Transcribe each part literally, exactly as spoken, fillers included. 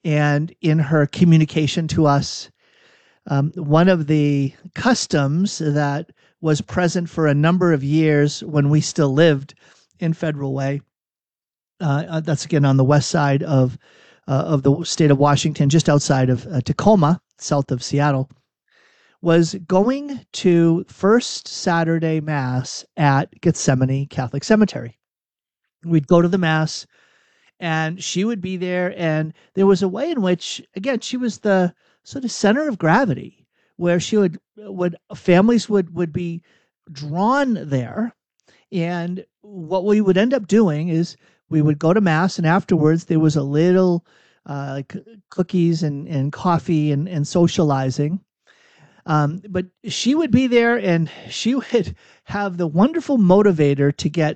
and in her communication to us. Um, one of the customs that was present for a number of years when we still lived in Federal Way, uh, that's again on the west side of uh, of the state of Washington, just outside of uh, Tacoma, south of Seattle, was going to First Saturday Mass at Gethsemane Catholic Cemetery. We'd go to the Mass, and she would be there, and there was a way in which, again, she was the sort of center of gravity, where she would, would families would, would be drawn there. And what we would end up doing is we would go to Mass, and afterwards there was a little uh, like cookies and, and coffee and, and socializing. Um, but she would be there, and she would have the wonderful motivator to get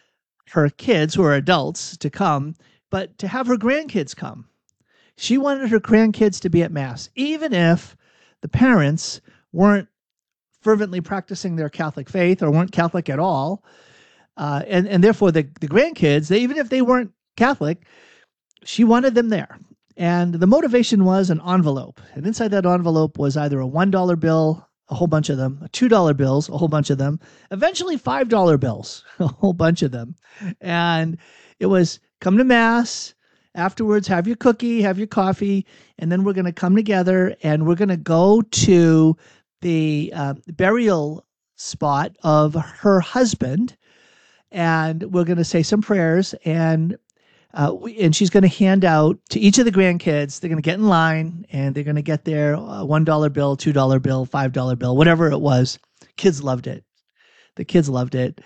her kids, who are adults, to come, but to have her grandkids come. She wanted her grandkids to be at Mass, even if the parents weren't fervently practicing their Catholic faith or weren't Catholic at all. Uh, and, and therefore, the, the grandkids, they, even if they weren't Catholic, she wanted them there. And the motivation was an envelope. And inside that envelope was either a one dollar bill, a whole bunch of them, a two dollar bills, a whole bunch of them, eventually five dollar bills, a whole bunch of them. And it was, come to Mass, afterwards have your cookie, have your coffee, and then we're going to come together and we're going to go to the uh, burial spot of her husband, and we're going to say some prayers, and uh, we, and she's going to hand out to each of the grandkids. They're going to get in line, and they're going to get their uh, one dollar bill, two dollar bill, five dollar bill, whatever it was. Kids loved it. The kids loved it.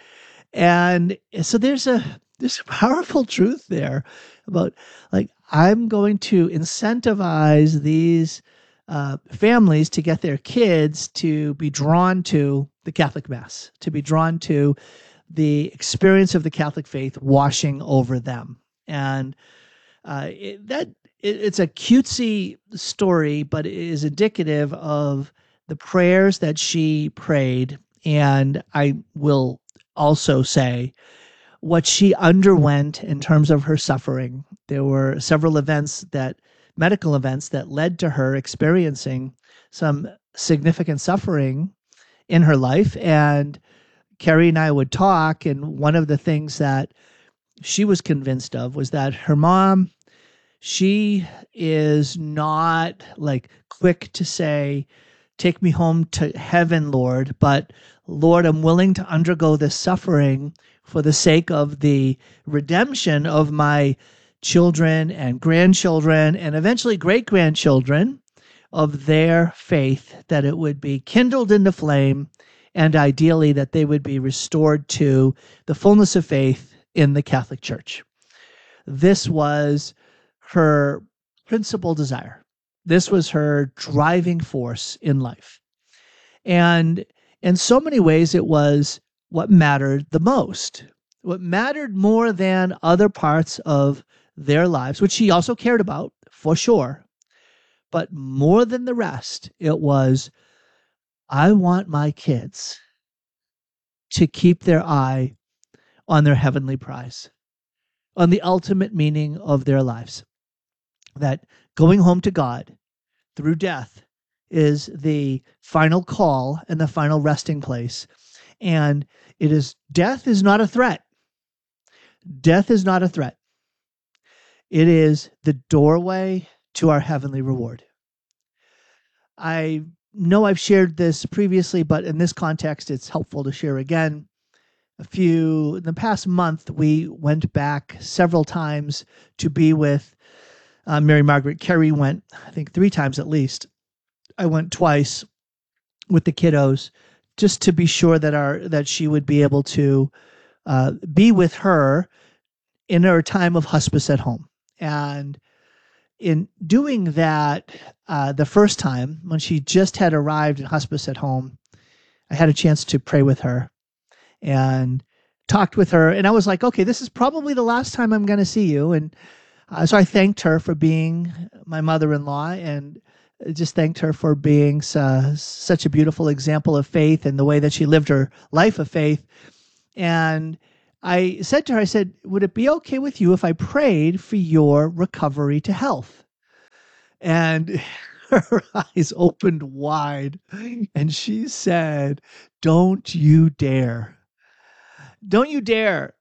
And so there's a there's a powerful truth there about, like, I'm going to incentivize these uh, families to get their kids to be drawn to the Catholic Mass, to be drawn to the experience of the Catholic faith washing over them. And uh, it, that it, it's a cutesy story, but it is indicative of the prayers that she prayed. And I will also say what she underwent in terms of her suffering. There were several events that, medical events that led to her experiencing some significant suffering in her life. And Carrie and I would talk, and one of the things that she was convinced of was that her mom, she is not like quick to say, take me home to heaven, Lord, but Lord, I'm willing to undergo this suffering for the sake of the redemption of my children and grandchildren and eventually great-grandchildren, of their faith, that it would be kindled into flame, and ideally that they would be restored to the fullness of faith in the Catholic Church. This was her principal desire. This was her driving force in life. And in so many ways, it was what mattered the most, what mattered more than other parts of their lives, which she also cared about, for sure. But more than the rest, it was, I want my kids to keep their eye on their heavenly prize, on the ultimate meaning of their lives. That going home to God through death is the final call and the final resting place. And it is, death is not a threat. Death is not a threat. It is the doorway to our heavenly reward. I know I've shared this previously, but in this context, it's helpful to share again. A few, in the past month, we went back several times to be with uh, Mary Margaret. Carrie went, I think, three times at least. I went twice with the kiddos, just to be sure that our that she would be able to uh, be with her in her time of hospice at home. And in doing that, uh, the first time, when she just had arrived in hospice at home, I had a chance to pray with her and talked with her. And I was like, okay, this is probably the last time I'm going to see you. And uh, so I thanked her for being my mother-in-law, and just thanked her for being uh, such a beautiful example of faith and the way that she lived her life of faith. And I said to her, I said, would it be okay with you if I prayed for your recovery to health? And her eyes opened wide, and she said, "Don't you dare. Don't you dare."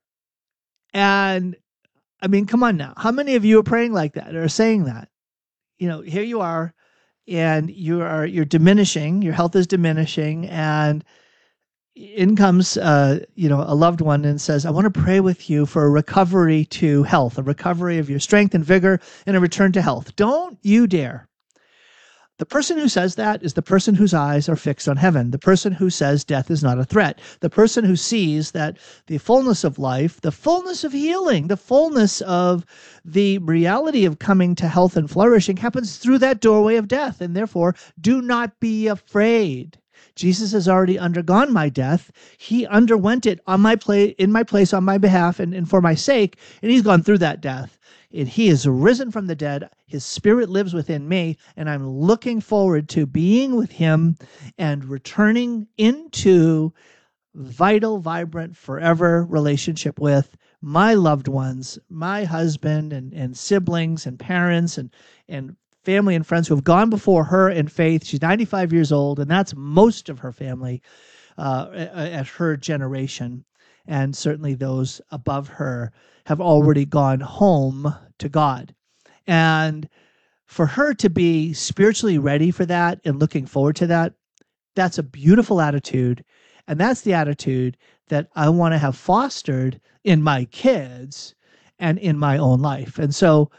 And I mean, come on now. How many of you are praying like that or saying that? You know, here you are, and you are you're diminishing, your health is diminishing, and in comes uh, you know, a loved one and says, "I want to pray with you for a recovery to health, a recovery of your strength and vigor, and a return to health." Don't you dare. The person who says that is the person whose eyes are fixed on heaven, the person who says death is not a threat, the person who sees that the fullness of life, the fullness of healing, the fullness of the reality of coming to health and flourishing happens through that doorway of death. And therefore, do not be afraid. Jesus has already undergone my death. He underwent it on my place, in my place, on my behalf, and, and for my sake, and he's gone through that death. And he is risen from the dead. His spirit lives within me, and I'm looking forward to being with him and returning into vital, vibrant, forever relationship with my loved ones, my husband and, and siblings and parents and, and family and friends who have gone before her in faith. She's ninety-five years old, and that's most of her family uh, at her generation. And certainly those above her have already gone home to God. And for her to be spiritually ready for that and looking forward to that, that's a beautiful attitude. And that's the attitude that I want to have fostered in my kids and in my own life. And so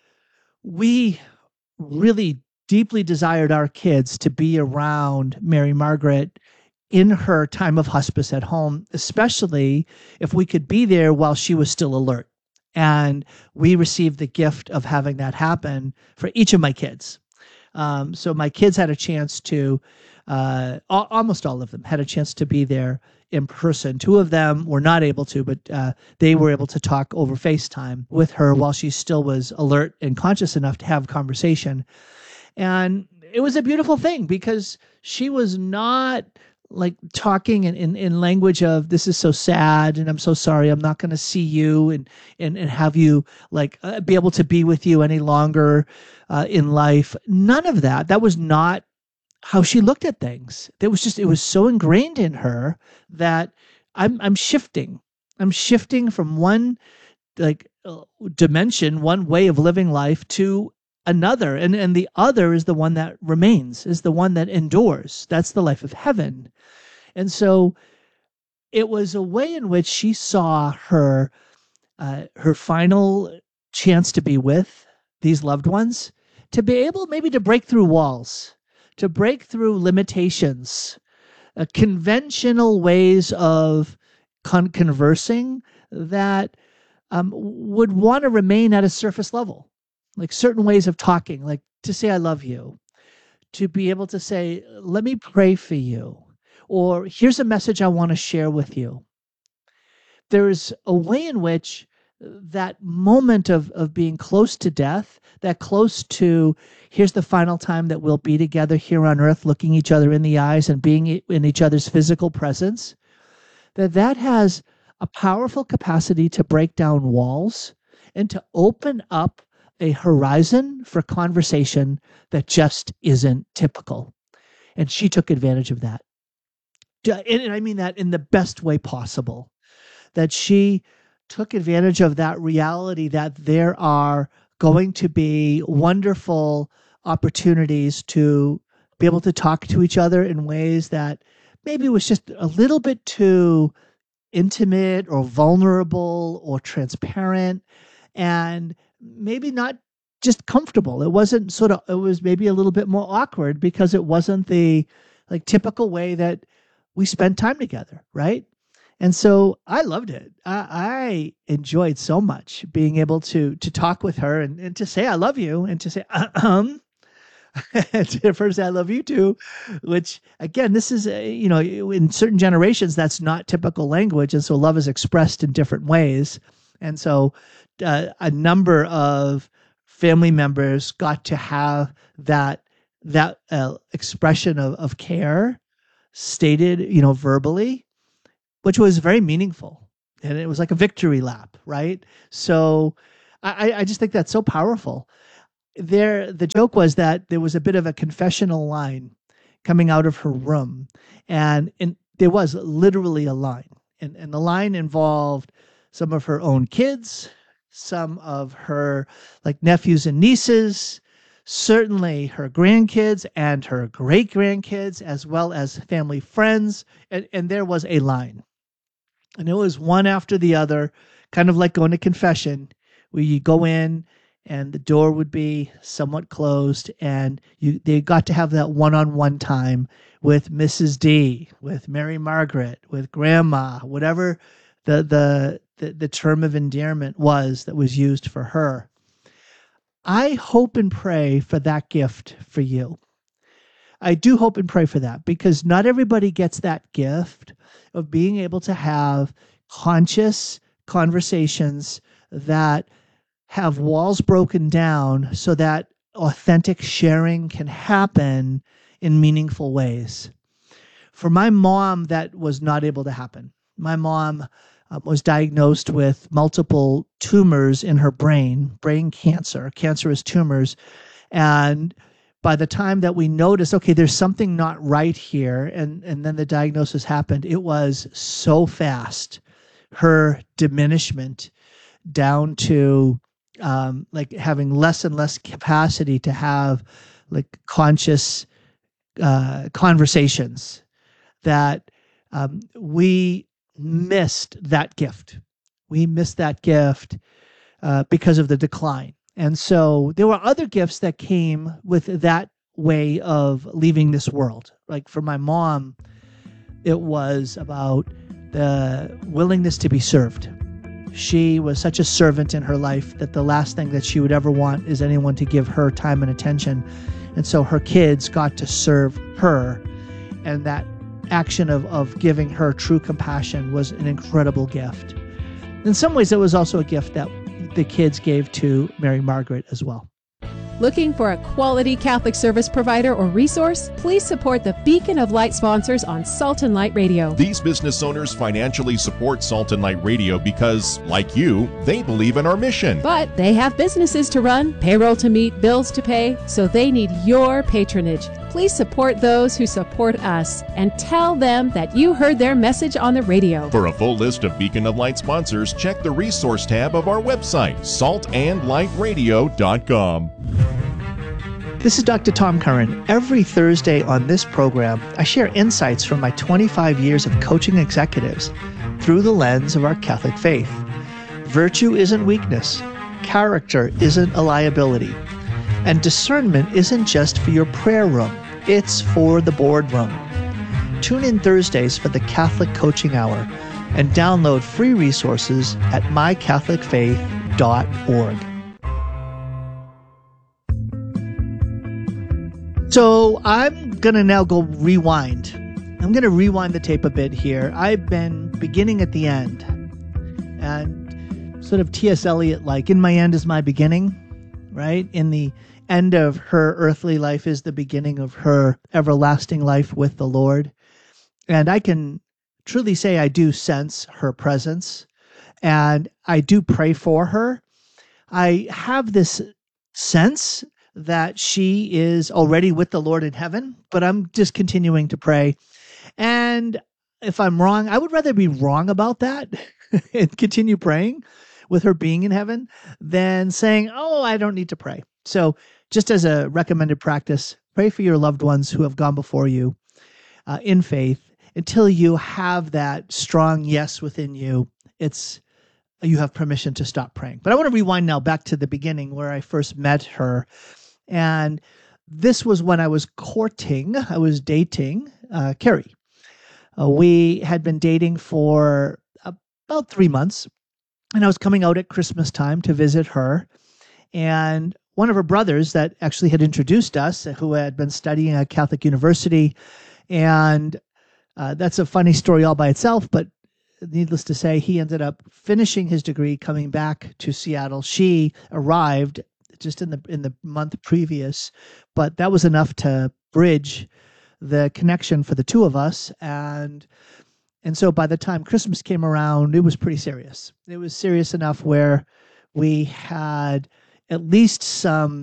we really deeply desired our kids to be around Mary Margaret in her time of hospice at home, especially if we could be there while she was still alert. And we received the gift of having that happen for each of my kids. Um, so my kids had a chance to, uh, al- almost all of them had a chance to be there in person. Two of them were not able to, but uh, they were able to talk over FaceTime with her while she still was alert and conscious enough to have conversation. And it was a beautiful thing because she was not like talking in, in, in language of, "This is so sad and I'm so sorry, I'm not going to see you and, and, and have you like uh, be able to be with you any longer uh, in life." None of that. That was not how she looked at things. It was just, it was so ingrained in her that I'm, I'm shifting. I'm shifting from one like uh, dimension, one way of living life to another. And, and the other is the one that remains, is the one that endures. That's the life of heaven. And so it was a way in which she saw her, uh, her final chance to be with these loved ones, to be able maybe to break through walls, to break through limitations, uh, conventional ways of con- conversing that um, would want to remain at a surface level, like certain ways of talking, like to say, "I love you," to be able to say, "Let me pray for you," or "Here's a message I want to share with you." There's a way in which that moment of, of being close to death, that close to, here's the final time that we'll be together here on earth, looking each other in the eyes and being in each other's physical presence, that that has a powerful capacity to break down walls and to open up a horizon for conversation that just isn't typical. And she took advantage of that. And I mean that in the best way possible, that she took advantage of that reality that there are going to be wonderful opportunities to be able to talk to each other in ways that maybe was just a little bit too intimate or vulnerable or transparent, and maybe not just comfortable. It wasn't sort of, it was maybe a little bit more awkward because it wasn't the like typical way that we spend time together, right? And so I loved it. I, I enjoyed so much being able to to talk with her and, and to say I love you and to say um and to first say I love you too, which again, this is a, you know, in certain generations that's not typical language, and so love is expressed in different ways. And so uh, a number of family members got to have that that uh, expression of of care stated, you know, verbally, which was very meaningful. And it was like a victory lap, right? So I, I just think that's so powerful. there, the joke was that there was a bit of a confessional line coming out of her room, and, and there was literally a line, and, and the line involved some of her own kids, some of her like nephews and nieces, certainly her grandkids and her great grandkids, as well as family friends, and, and there was a line, and it was one after the other, kind of like going to confession, where you go in and the door would be somewhat closed, and you they got to have that one-on-one time with Missus D, with Mary Margaret, with Grandma, whatever the the the, the term of endearment was that was used for her. I hope and pray for that gift for you. I do hope and pray for that, because not everybody gets that gift of being able to have conscious conversations that have walls broken down so that authentic sharing can happen in meaningful ways. For my mom, that was not able to happen. My mom uh, was diagnosed with multiple tumors in her brain, brain cancer, cancerous tumors. And by the time that we noticed, okay, there's something not right here, and, and then the diagnosis happened, it was so fast. Her diminishment down to um, like having less and less capacity to have like conscious uh, conversations, that um, we missed that gift. We missed that gift uh, because of the decline. And so there were other gifts that came with that way of leaving this world. Like for my mom, it was about the willingness to be served. She was such a servant in her life that the last thing that she would ever want is anyone to give her time and attention. And so her kids got to serve her. And that action of, of giving her true compassion was an incredible gift. In some ways, it was also a gift that the kids gave to Mary Margaret as well. Looking for a quality Catholic service provider or resource? Please support the Beacon of Light sponsors on Salt and Light Radio. These business owners financially support Salt and Light Radio because, like you, they believe in our mission. But they have businesses to run, payroll to meet, bills to pay, so they need your patronage. Please support those who support us and tell them that you heard their message on the radio. For a full list of Beacon of Light sponsors, check the resource tab of our website, salt and light radio dot com. This is Doctor Tom Curran. Every Thursday on this program, I share insights from my twenty-five years of coaching executives through the lens of our Catholic faith. Virtue isn't weakness. Character isn't a liability. And discernment isn't just for your prayer room. It's for the boardroom. Tune in Thursdays for the Catholic Coaching Hour and download free resources at my catholic faith dot org. So I'm going to now go rewind. I'm going to rewind the tape a bit here. I've been beginning at the end, and sort of T S Eliot-like, in my end is my beginning, right? In the end of her earthly life is the beginning of her everlasting life with the Lord. And I can truly say I do sense her presence, and I do pray for her. I have this sense that she is already with the Lord in heaven, but I'm just continuing to pray. And if I'm wrong, I would rather be wrong about that and continue praying with her being in heaven than saying, oh, I don't need to pray. So just as a recommended practice, pray for your loved ones who have gone before you uh, in faith until you have that strong yes within you. It's you have permission to stop praying. But I want to rewind now back to the beginning where I first met her. And this was when I was courting, I was dating uh, Carrie. Uh, we had been dating for about three months, and I was coming out at Christmas time to visit her. And one of her brothers that actually had introduced us, who had been studying at Catholic University, and uh, that's a funny story all by itself, but needless to say, he ended up finishing his degree, coming back to Seattle. She arrived just in the in the month previous, but that was enough to bridge the connection for the two of us. And and so by the time Christmas came around, it was pretty serious. It was serious enough where we had at least some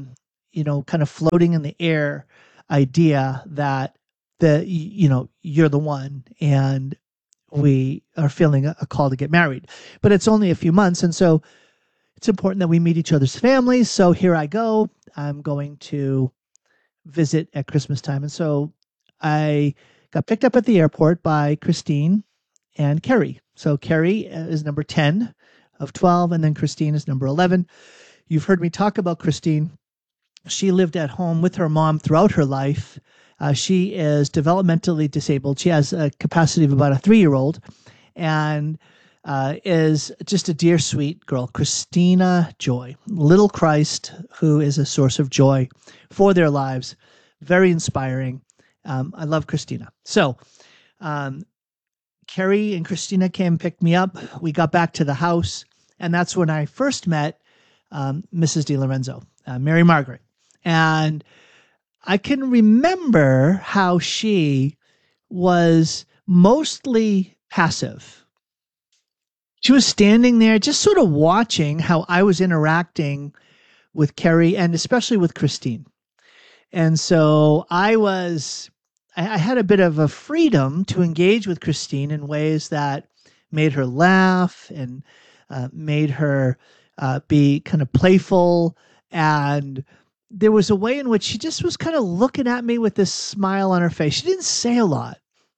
you know, kind of floating in the air idea that the, you know, you're the one and we are feeling a call to get married. But it's only a few months. And so it's important that we meet each other's families. So here I go. I'm going to visit at Christmas time. And so I got picked up at the airport by Christine and Carrie. So Carrie is number ten of twelve, and then Christine is number eleven. You've heard me talk about Christine. She lived at home with her mom throughout her life. Uh, she is developmentally disabled. She has a capacity of about a three-year-old and uh, is just a dear, sweet girl, Christina Joy, little Christ, who is a source of joy for their lives. Very inspiring. Um, I love Christina. So um, Carrie and Christina came pick me up. We got back to the house, and that's when I first met um, Missus DiLorenzo, uh, Mary Margaret. And I can remember how she was mostly passive. She was standing there just sort of watching how I was interacting with Carrie and especially with Christine. And so I was, I, I had a bit of a freedom to engage with Christine in ways that made her laugh and uh, made her uh, be kind of playful. And there was a way in which she just was kind of looking at me with this smile on her face. She didn't say a lot.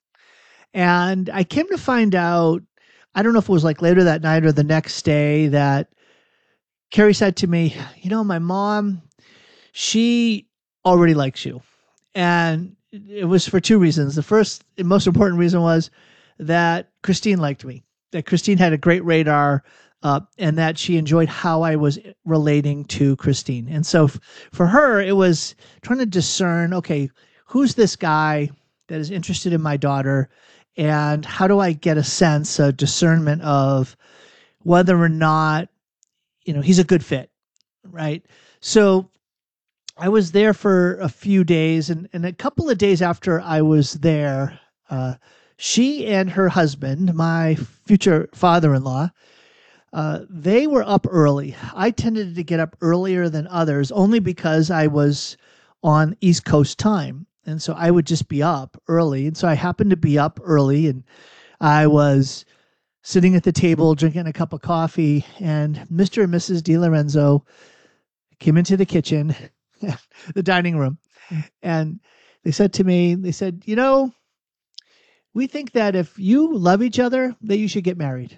And I came to find out, I don't know if it was like later that night or the next day, that Carrie said to me, you know, my mom, she already likes you. And it was for two reasons. The first and most important reason was that Christine liked me, that Christine had a great radar, uh, and that she enjoyed how I was relating to Christine. And so f- for her, it was trying to discern, okay, who's this guy that is interested in my daughter? And how do I get a sense, a discernment of whether or not, you know, he's a good fit, right? So I was there for a few days, and, and a couple of days after I was there, uh, she and her husband, my future father-in-law, uh, they were up early. I tended to get up earlier than others only because I was on East Coast time. And so I would just be up early. And so I happened to be up early, and I was sitting at the table drinking a cup of coffee, and Mister and Missus DiLorenzo came into the kitchen, the dining room, and they said to me, they said, you know, we think that if you love each other, that you should get married.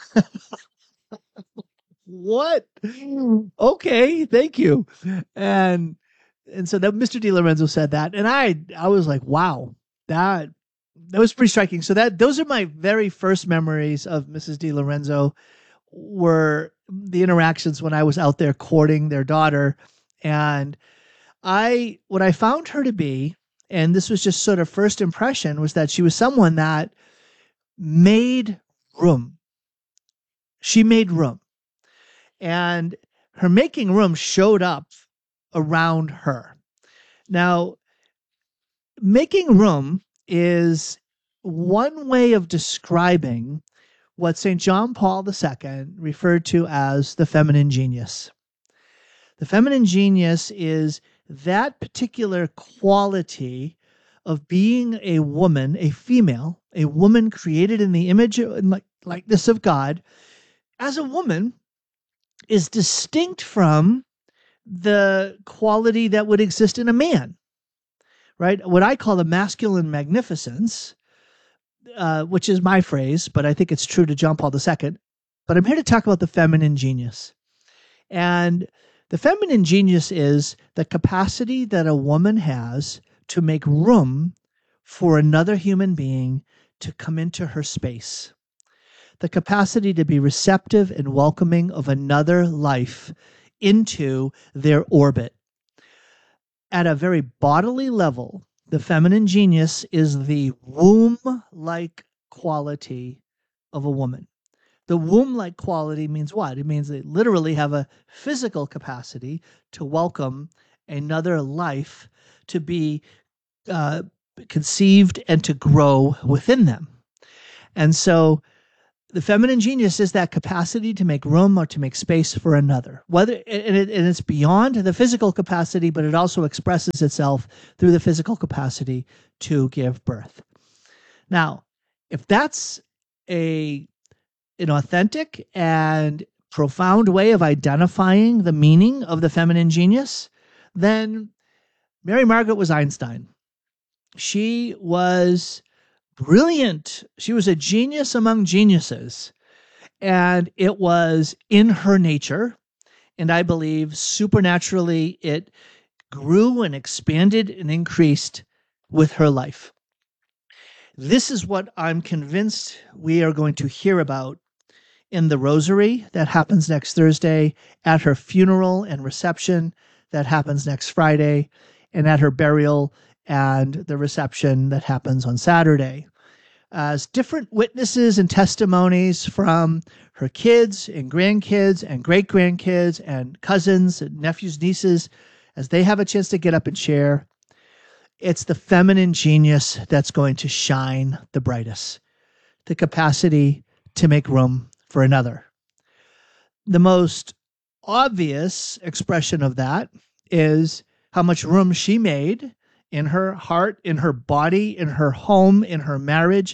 What? Okay, thank you. And and so that Mister DiLorenzo said that, and I I was like, wow, that that was pretty striking. So that those are my very first memories of Missus DiLorenzo, were the interactions when I was out there courting their daughter. And I what I found her to be, and this was just sort of first impression, was that she was someone that made room. She made room. And her making room showed up around her. Now, making room is one way of describing what Saint John Paul the Second referred to as the feminine genius. The feminine genius is that particular quality of being a woman, a female, a woman created in the image and likeness of God, as a woman, is distinct from the quality that would exist in a man, right? What I call the masculine magnificence, uh, which is my phrase, but I think it's true to John Paul the Second. But I'm here to talk about the feminine genius. And the feminine genius is the capacity that a woman has to make room for another human being to come into her space. The capacity to be receptive and welcoming of another life into their orbit. At a very bodily level, the feminine genius is the womb-like quality of a woman. The womb-like quality means what? It means they literally have a physical capacity to welcome another life to be uh, conceived and to grow within them. And so the feminine genius is that capacity to make room or to make space for another. Whether and, it, and it's beyond the physical capacity, but it also expresses itself through the physical capacity to give birth. Now, if that's a an authentic and profound way of identifying the meaning of the feminine genius, then Mary Margaret was Einstein. She was brilliant. She was a genius among geniuses. And it was in her nature. And I believe supernaturally it grew and expanded and increased with her life. This is what I'm convinced we are going to hear about in the rosary that happens next Thursday, at her funeral and reception that happens next Friday, and at her burial and the reception that happens on Saturday. As different witnesses and testimonies from her kids and grandkids and great-grandkids and cousins and nephews, nieces, as they have a chance to get up and share, it's the feminine genius that's going to shine the brightest. The capacity to make room for another. The most obvious expression of that is how much room she made in her heart, in her body, in her home, in her marriage,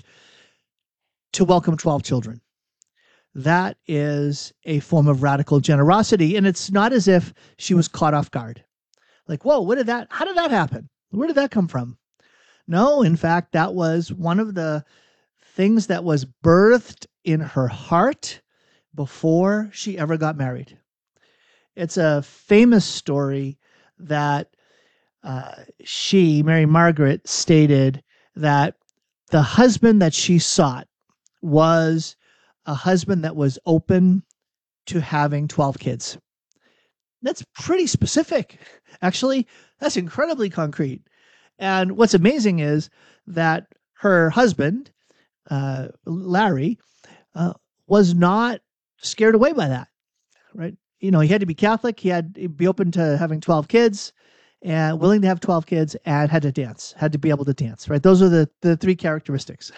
to welcome twelve children. That is a form of radical generosity. And it's not as if she was caught off guard. Like, whoa, what did that, how did that happen? Where did that come from? No, in fact, that was one of the things that was birthed in her heart before she ever got married. It's a famous story that uh, she, Mary Margaret, stated that the husband that she sought was a husband that was open to having twelve kids. That's pretty specific. Actually, that's incredibly concrete. And what's amazing is that her husband, uh, Larry, uh, was not scared away by that, right? You know, he had to be Catholic. He had to be open to having twelve kids and willing to have twelve kids, and had to dance, had to be able to dance, right? Those are the, the three characteristics.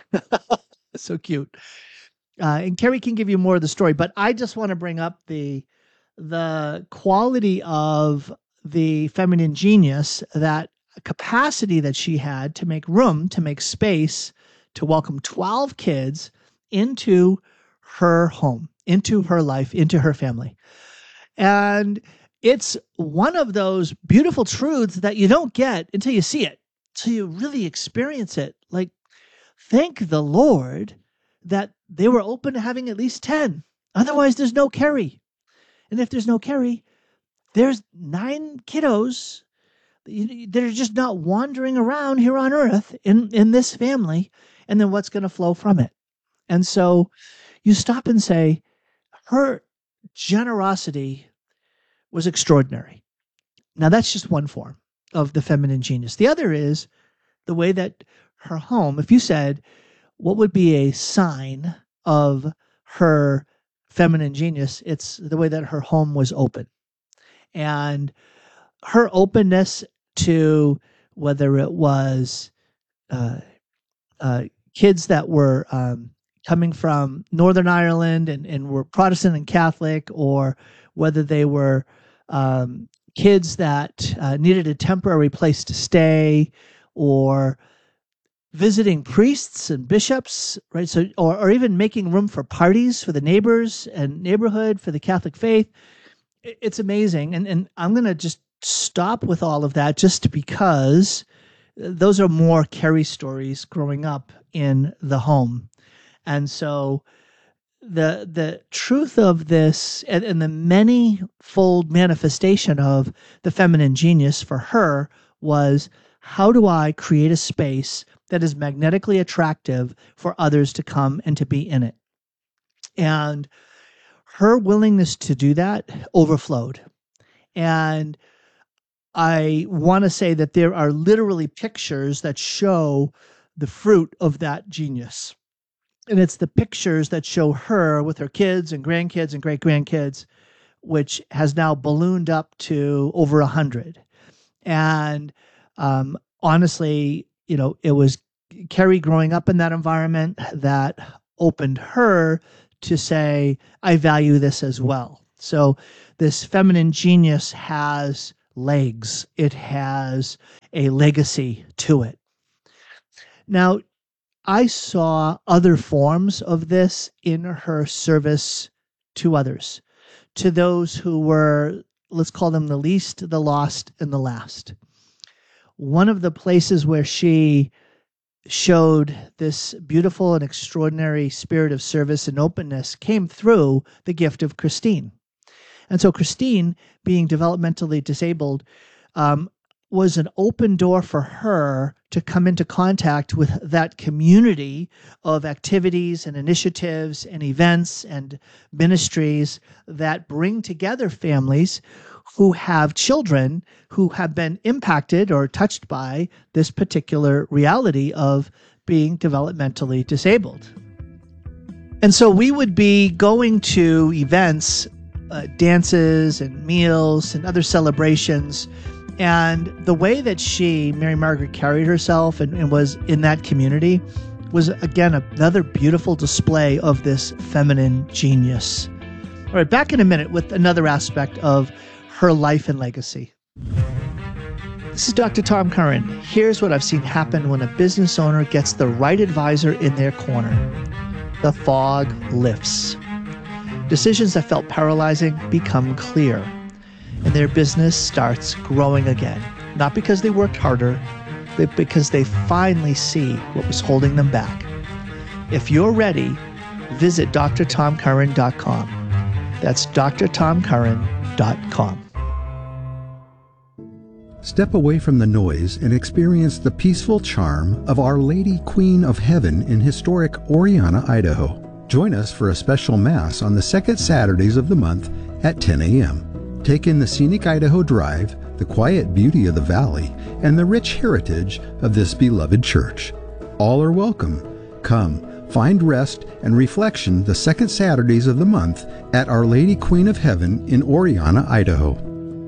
So cute. Uh, and Carrie can give you more of the story, but I just want to bring up the the quality of the feminine genius, that capacity that she had to make room, to make space, to welcome twelve kids into her home, into her life, into her family. And it's one of those beautiful truths that you don't get until you see it, until you really experience it. Like, thank the Lord that they were open to having at least ten. Otherwise, there's no Carrie. And if there's no Carrie, there's nine kiddos that are just not wandering around here on earth in, in this family. And then what's going to flow from it? And so you stop and say, her generosity was extraordinary. Now, that's just one form of the feminine genius. The other is the way that her home, if you said, what would be a sign of her feminine genius? It's the way that her home was open. And her openness to whether it was uh, uh, kids that were um, coming from Northern Ireland and, and were Protestant and Catholic, or whether they were um, kids that uh, needed a temporary place to stay, or visiting priests and bishops, right? So, or, or even making room for parties for the neighbors and neighborhood for the Catholic faith. It's amazing. And, and I'm going to just stop with all of that just because those are more Carrie stories growing up in the home. And so the the truth of this and, and the many-fold manifestation of the feminine genius for her was, how do I create a space that is magnetically attractive for others to come and to be in it? And her willingness to do that overflowed. And I want to say that there are literally pictures that show the fruit of that genius. And it's the pictures that show her with her kids and grandkids and great-grandkids, which has now ballooned up to over a hundred. And um, honestly, you know, it was Carrie growing up in that environment that opened her to say, I value this as well. So this feminine genius has legs. It has a legacy to it. Now, I saw other forms of this in her service to others, to those who were, let's call them the least, the lost, and the last. One of the places where she showed this beautiful and extraordinary spirit of service and openness came through the gift of Christine. And so Christine, being developmentally disabled, um, was an open door for her to come into contact with that community of activities and initiatives and events and ministries that bring together families who have children who have been impacted or touched by this particular reality of being developmentally disabled. And so we would be going to events, uh, dances and meals and other celebrations. And the way that she, Mary Margaret, carried herself and, and was in that community was, again, another beautiful display of this feminine genius. All right, back in a minute with another aspect of her life and legacy. This is Doctor Tom Curran. Here's what I've seen happen when a business owner gets the right advisor in their corner. The fog lifts. Decisions that felt paralyzing become clear, and their business starts growing again. Not because they worked harder, but because they finally see what was holding them back. If you're ready, visit D R tom curran dot com. That's D R tom curran dot com. Step away from the noise and experience the peaceful charm of Our Lady Queen of Heaven in historic Oriana, Idaho. Join us for a special Mass on the second Saturdays of the month at ten a.m. Take in the scenic Idaho Drive, the quiet beauty of the valley, and the rich heritage of this beloved church. All are welcome. Come, find rest and reflection the second Saturdays of the month at Our Lady Queen of Heaven in Oriana, Idaho.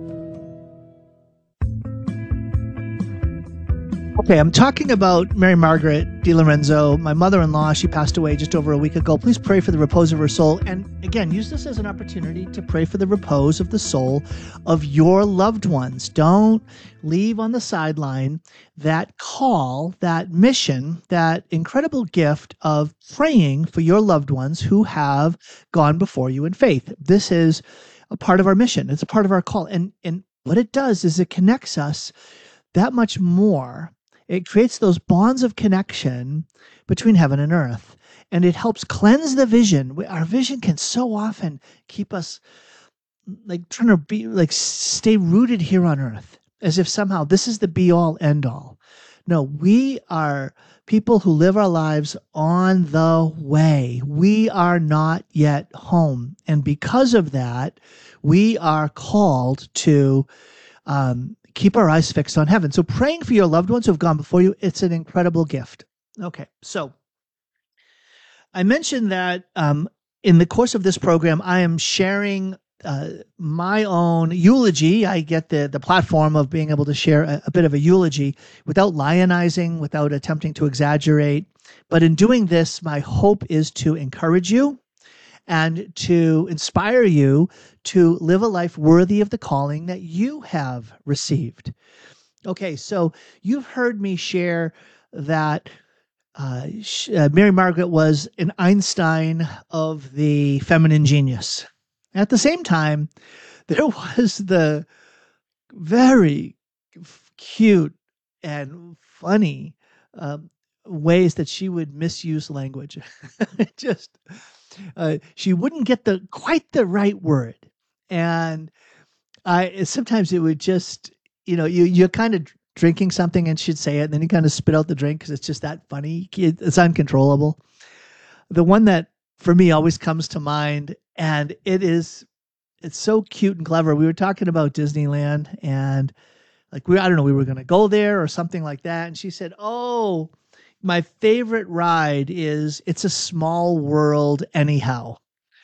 Okay, I'm talking about Mary Margaret DiLorenzo, my mother-in-law. She passed away just over a week ago. Please pray for the repose of her soul. And again, use this as an opportunity to pray for the repose of the soul of your loved ones. Don't leave on the sideline that call, that mission, that incredible gift of praying for your loved ones who have gone before you in faith. This is a part of our mission. It's a part of our call. And, and what it does is it connects us that much more. It creates those bonds of connection between heaven and earth, and it helps cleanse the vision. Our vision can so often keep us like trying to be like stay rooted here on earth, as if somehow this is the be all end all. No, we are people who live our lives on the way. We are not yet home, and because of that, we are called to um, keep our eyes fixed on heaven. So praying for your loved ones who have gone before you, it's an incredible gift. Okay, so I mentioned that um, in the course of this program, I am sharing uh, my own eulogy. I get the, the platform of being able to share a, a bit of a eulogy without lionizing, without attempting to exaggerate. But in doing this, my hope is to encourage you and to inspire you to live a life worthy of the calling that you have received. Okay, so you've heard me share that uh, uh, Mary Margaret was an Einstein of the feminine genius. At the same time, there was the very cute and funny um, ways that she would misuse language. Just Uh, she wouldn't get the quite the right word, and I sometimes it would just you know you you're kind of drinking something and she'd say it, and then you kind of spit out the drink because it's just that funny. It's uncontrollable. The one that for me always comes to mind, and it is it's so cute and clever. We were talking about Disneyland, and like we I don't know we were going to go there or something like that, and she said, "Oh, my favorite ride is It's a Small World Anyhow."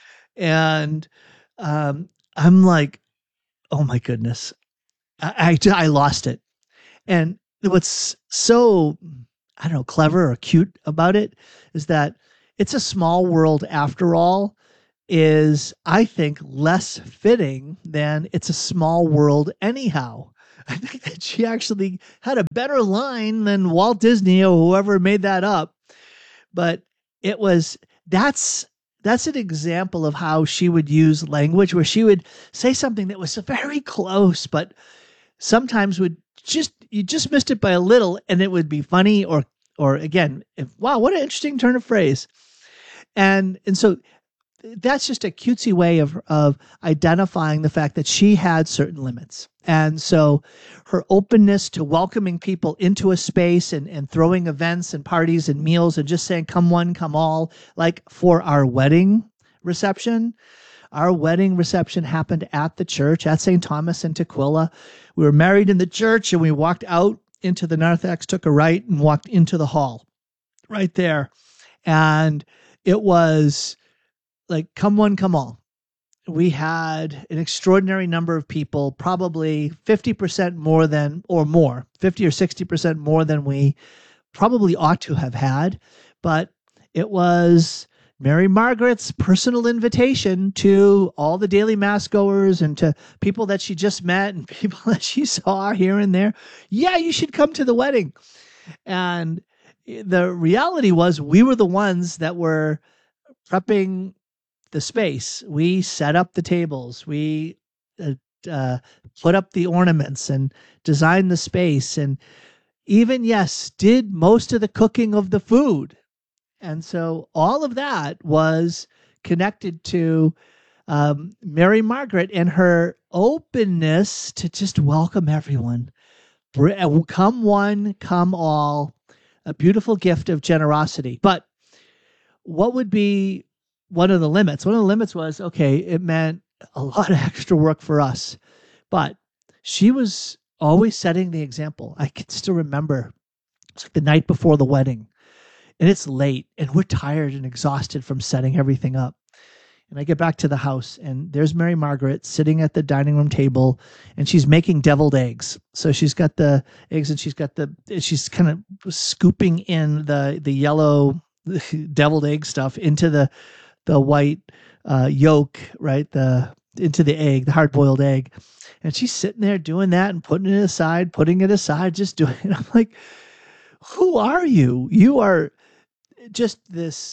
And um, I'm like, oh my goodness, I, I, I lost it. And what's so, I don't know, clever or cute about it is that It's a Small World After All is, I think, less fitting than It's a Small World Anyhow. I think that she actually had a better line than Walt Disney or whoever made that up. But it was, that's, that's an example of how she would use language, where she would say something that was very close, but sometimes would just, you just missed it by a little, and it would be funny, or, or again, if, wow, what an interesting turn of phrase. And, and so that's just a cutesy way of, of identifying the fact that she had certain limits. And so her openness to welcoming people into a space and, and throwing events and parties and meals and just saying, come one, come all, like for our wedding reception. Our wedding reception happened at the church at Saint Thomas in Tukwila. We were married in the church, and we walked out into the narthex, took a right, and walked into the hall right there. And it was like, come one, come all. We had an extraordinary number of people, probably fifty percent more than, or more, fifty or sixty percent more than we probably ought to have had. But it was Mary Margaret's personal invitation to all the daily mass goers and to people that she just met and people that she saw here and there. Yeah, you should come to the wedding. And the reality was, we were the ones that were prepping the space. We set up the tables. We uh, uh, put up the ornaments and designed the space, and even, yes, did most of the cooking of the food. And so all of that was connected to um, Mary Margaret and her openness to just welcome everyone. Come one, come all. A beautiful gift of generosity. But what would be one of the limits? One of the limits was, okay, it meant a lot of extra work for us. But she was always setting the example. I can still remember, it's like the night before the wedding, and it's late, and we're tired and exhausted from setting everything up. And I get back to the house, and there's Mary Margaret sitting at the dining room table, and she's making deviled eggs. So she's got the eggs, and she's got the, she's kind of scooping in the the yellow deviled egg stuff into the the white uh, yolk, right? The into the egg, the hard boiled egg, and she's sitting there doing that and putting it aside, putting it aside, just doing it. I'm like, who are you? You are just this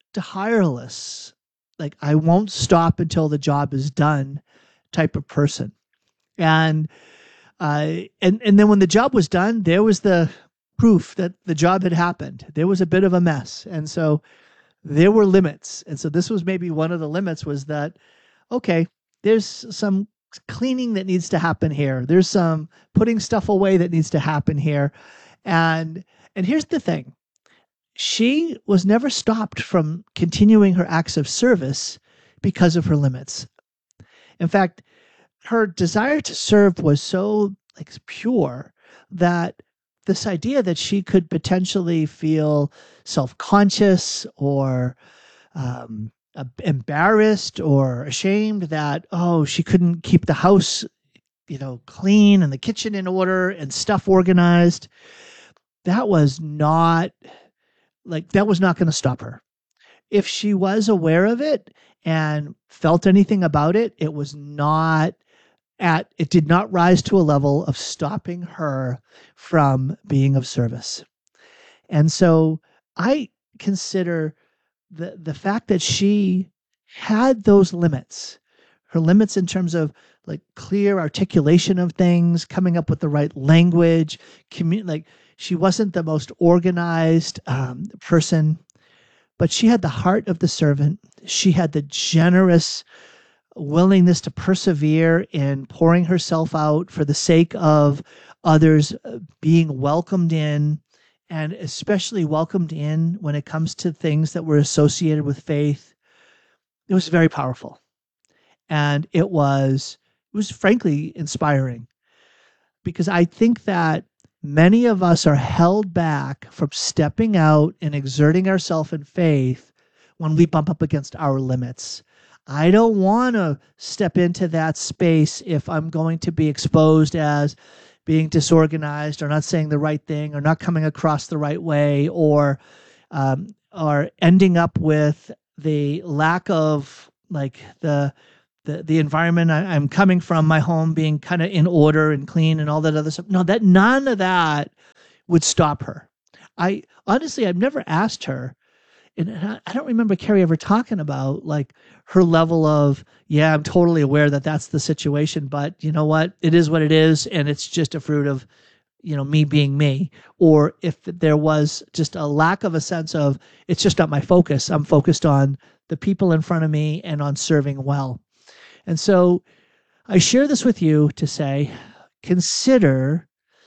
tireless, like, I won't stop until the job is done type of person. And uh, and and then when the job was done, there was the proof that the job had happened. There was a bit of a mess. And so there were limits. And so this was maybe one of the limits, was that, okay, there's some cleaning that needs to happen here. There's some putting stuff away that needs to happen here. And and here's the thing. She was never stopped from continuing her acts of service because of her limits. In fact, her desire to serve was so like pure that this idea that she could potentially feel self-conscious or um, embarrassed or ashamed that, oh, she couldn't keep the house, you know, clean and the kitchen in order and stuff organized, that was not like, that was not going to stop her. If she was aware of it and felt anything about it, it was not at, it did not rise to a level of stopping her from being of service. And so I consider the, the fact that she had those limits, her limits in terms of like clear articulation of things, coming up with the right language, commun- like she wasn't the most organized um, person, but she had the heart of the servant. She had the generous willingness to persevere in pouring herself out for the sake of others being welcomed in, and especially welcomed in when it comes to things that were associated with faith. It was very powerful. And it was, it was frankly inspiring, because I think that many of us are held back from stepping out and exerting ourselves in faith when we bump up against our limits. I don't want to step into that space if I'm going to be exposed as being disorganized or not saying the right thing or not coming across the right way, or um, are ending up with the lack of like the the the environment I, I'm coming from, my home being kind of in order and clean and all that other stuff. No, that none of that would stop her. I honestly, I've never asked her, and I, I don't remember Carrie ever talking about like her level of, yeah, I'm totally aware that that's the situation, but you know what? It is what it is, and it's just a fruit of, you know, me being me. Or if there was just a lack of a sense of, it's just not my focus. I'm focused on the people in front of me and on serving well. And so I share this with you to say, consider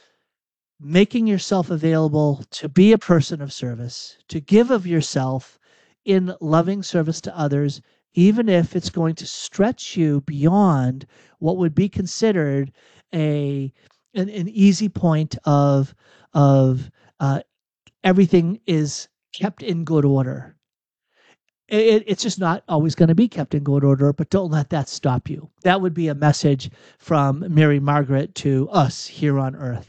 making yourself available to be a person of service, to give of yourself in loving service to others, even if it's going to stretch you beyond what would be considered a an, an easy point of of uh, everything is kept in good order. It, it's just not always going to be kept in good order, but don't let that stop you. That would be a message from Mary Margaret to us here on earth.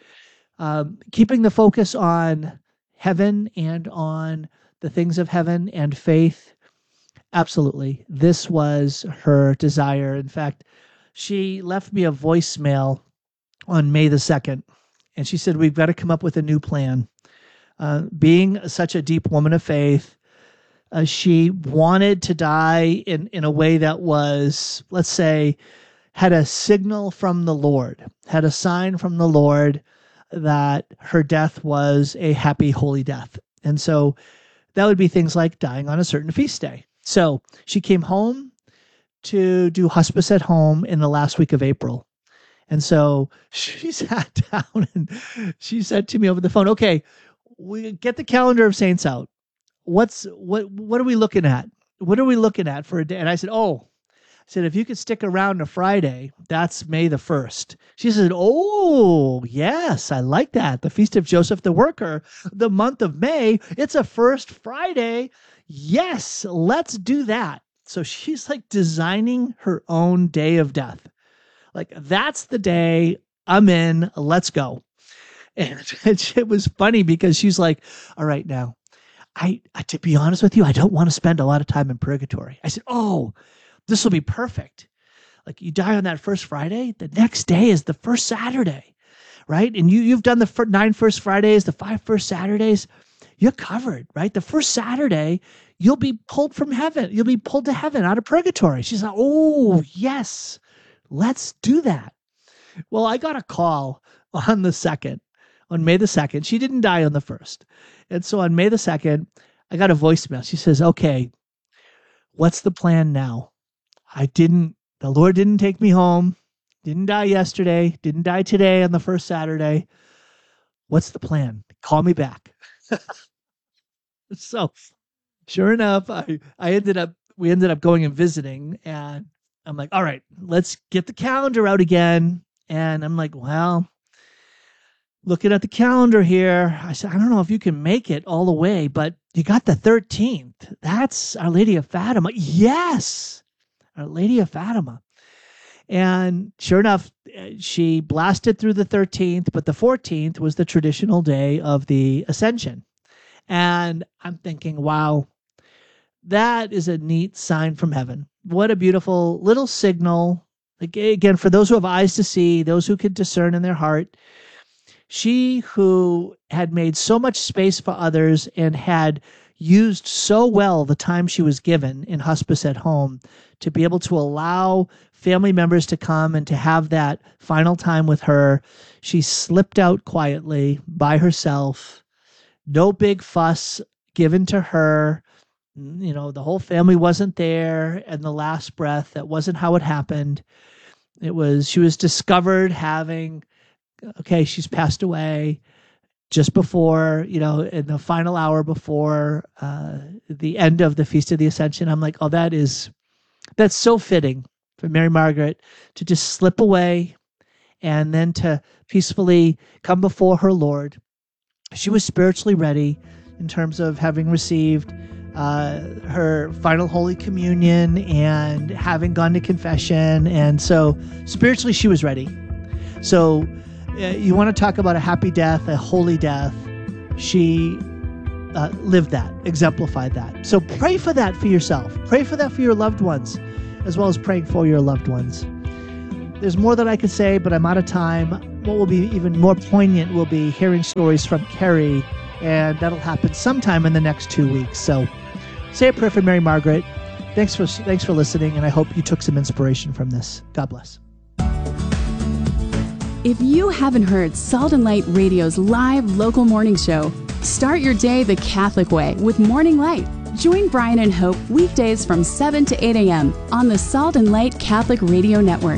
Um, keeping the focus on heaven and on the things of heaven and faith. Absolutely. This was her desire. In fact, she left me a voicemail on May the second, and she said, we've got to come up with a new plan. Uh, being such a deep woman of faith, uh, she wanted to die in, in a way that was, let's say, had a signal from the Lord, had a sign from the Lord that her death was a happy, holy death. And so that would be things like dying on a certain feast day. So she came home to do hospice at home in the last week of April. And so she sat down and she said to me over the phone, okay, we get the calendar of saints out. What's what what are we looking at? What are we looking at for a day? And I said, oh, I said, if you could stick around to Friday, that's May the first. She said, oh, yes, I like that. The Feast of Joseph the Worker, the month of May, it's a first Friday. Yes, let's do that. So she's like designing her own day of death. Like, that's the day, I'm in, let's go. And it was funny because she's like, all right, now, I, I to be honest with you, I don't want to spend a lot of time in purgatory. I said, oh, this will be perfect. Like, you die on that first Friday, the next day is the first Saturday, right? And you, you've done the fir- nine first Fridays, the five first Saturdays, you're covered, right? The first Saturday, you'll be pulled from heaven. You'll be pulled to heaven out of purgatory. She's like, oh, yes, let's do that. Well, I got a call on the second, on May the second. She didn't die on the first. And so on May the second, I got a voicemail. She says, okay, what's the plan now? I didn't, the Lord didn't take me home, didn't die yesterday, didn't die today on the first Saturday. What's the plan? Call me back. So sure enough, I, I ended up, we ended up going and visiting, and I'm like, all right, let's get the calendar out again. And I'm like, well, looking at the calendar here, I said, I don't know if you can make it all the way, but you got the thirteenth. That's Our Lady of Fatima. Yes. Our Lady of Fatima. And sure enough, she blasted through the thirteenth, but the fourteenth was the traditional day of the Ascension. And I'm thinking, wow, that is a neat sign from heaven. What a beautiful little signal. Again, for those who have eyes to see, those who could discern in their heart, she who had made so much space for others and had used so well the time she was given in hospice at home to be able to allow family members to come and to have that final time with her. She slipped out quietly by herself. No big fuss given to her. You know, the whole family wasn't there and the last breath. That wasn't how it happened. It was, she was discovered having, okay, she's passed away just before, you know, in the final hour before uh, the end of the Feast of the Ascension. I'm like, oh, that is, that's so fitting for Mary Margaret to just slip away and then to peacefully come before her Lord. She was spiritually ready in terms of having received uh, her final Holy Communion and having gone to confession. And so spiritually, she was ready. So uh, you want to talk about a happy death, a holy death. She uh, lived that, exemplified that. So pray for that for yourself. Pray for that for your loved ones, as well as praying for your loved ones. There's more that I could say, but I'm out of time. What will be even more poignant will be hearing stories from Carrie, and that'll happen sometime in the next two weeks. So say a prayer for Mary Margaret. Thanks for thanks for listening, and I hope you took some inspiration from this. God bless. If you haven't heard Salt and Light Radio's live local morning show, start your day the Catholic way with Morning Light. Join Brian and Hope weekdays from seven to eight a.m. on the Salt and Light Catholic Radio Network.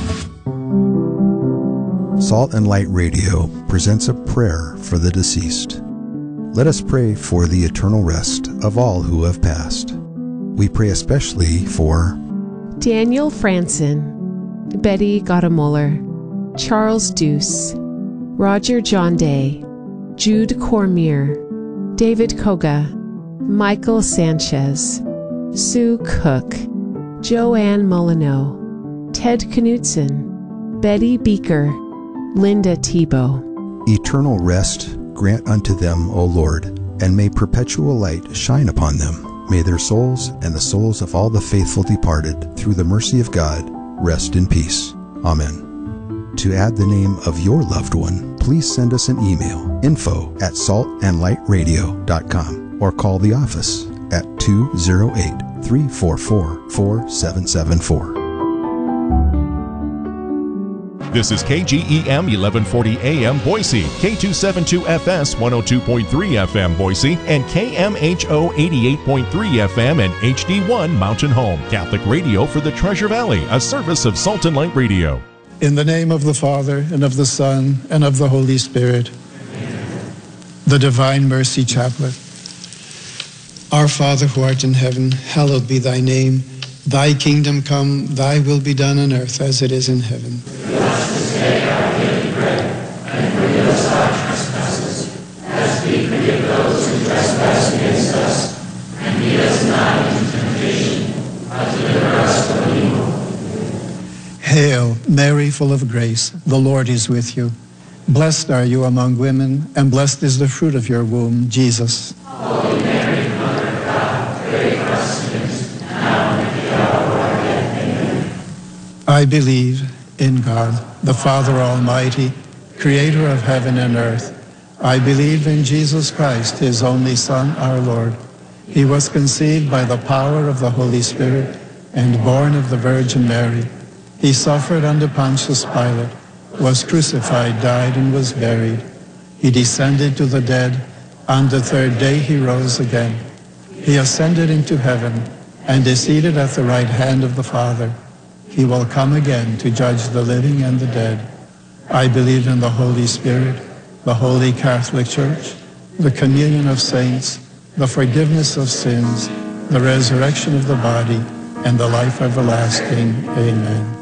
Salt and Light Radio presents a prayer for the deceased. Let us pray for the eternal rest of all who have passed. We pray especially for Daniel Franson, Betty Gottemoeller, Charles Deuce, Roger John Day, Jude Cormier, David Koga, Michael Sanchez, Sue Cook, Joanne Molyneux, Ted Knutson, Betty Beaker, Linda Tebow. eternal rest grant unto them, O Lord, and may perpetual light shine upon them. May their souls and the souls of all the faithful departed, through the mercy of God, rest in peace. Amen. To add the name of your loved one, please send us an email, info at saltandlightradio dot com, or call the office at two oh eight, three four four, four seven seven four. This is K G E M eleven forty A M Boise, K two seventy-two F S one oh two point three F M Boise, and K M H O eighty-eight point three F M and H D one Mountain Home. Catholic radio for the Treasure Valley, a service of Salt and Light Radio. In the name of the Father, and of the Son, and of the Holy Spirit. Amen. The Divine Mercy Chaplet. Our Father who art in heaven, hallowed be thy name. Thy kingdom come, thy will be done on earth as it is in heaven. Give us this day our daily bread, and forgive us our trespasses, as we forgive those who trespass against us. And lead us not into temptation, but deliver us from evil. Hail, Mary, full of grace, the Lord is with you. Blessed are you among women, and blessed is the fruit of your womb, Jesus. Holy Mary, Mother of God, pray for us sinners, now and at the hour of our death. Amen. I believe in God, the Father Almighty, creator of heaven and earth. I believe in Jesus Christ, his only Son, our Lord. He was conceived by the power of the Holy Spirit and born of the Virgin Mary. He suffered under Pontius Pilate, was crucified, died, and was buried. He descended to the dead. On the third day he rose again. He ascended into heaven and is seated at the right hand of the Father. He will come again to judge the living and the dead. I believe in the Holy Spirit, the Holy Catholic Church, the communion of saints, the forgiveness of sins, the resurrection of the body, and the life everlasting. Amen.